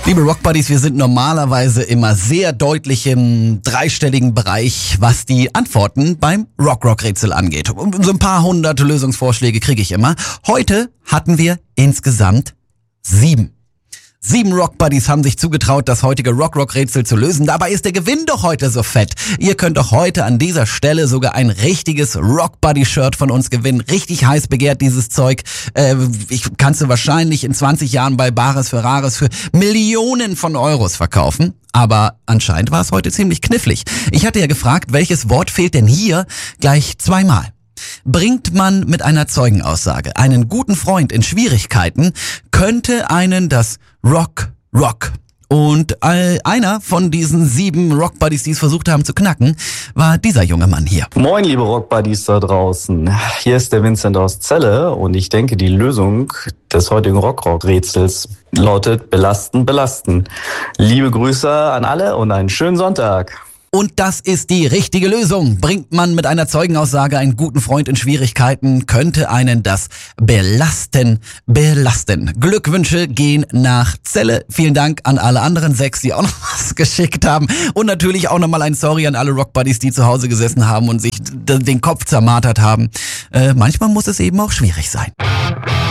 Liebe Rock Buddies, wir sind normalerweise immer sehr deutlich im dreistelligen Bereich, was die Antworten beim Rock-Rätsel angeht. So ein paar hundert Lösungsvorschläge kriege ich immer. Heute hatten wir insgesamt 7. 7 Rock Buddies haben sich zugetraut, das heutige Rock-Rätsel zu lösen. Dabei ist der Gewinn doch heute so fett. Ihr könnt doch heute an dieser Stelle sogar ein richtiges Rock Buddy-Shirt von uns gewinnen. Richtig heiß begehrt dieses Zeug. Kannst du wahrscheinlich in 20 Jahren bei Bares für Rares für Millionen von Euros verkaufen. Aber anscheinend war es heute ziemlich knifflig. Ich hatte ja gefragt, welches Wort fehlt denn hier gleich zweimal? Bringt man mit einer Zeugenaussage einen guten Freund in Schwierigkeiten, könnte einen das Rock. Und einer von diesen 7 Rock Buddies, die es versucht haben zu knacken, war dieser junge Mann hier. Moin, liebe Rock Buddies da draußen. Hier ist der Vincent aus Celle und ich denke, die Lösung des heutigen Rock-Rätsels lautet belasten. Liebe Grüße an alle und einen schönen Sonntag. Und das ist die richtige Lösung. Bringt man mit einer Zeugenaussage einen guten Freund in Schwierigkeiten, könnte einen das belasten. Glückwünsche gehen nach Celle. Vielen Dank an alle anderen 6, die auch noch was geschickt haben. Und natürlich auch nochmal ein Sorry an alle Rock Buddies, die zu Hause gesessen haben und sich den Kopf zermartert haben. Manchmal muss es eben auch schwierig sein.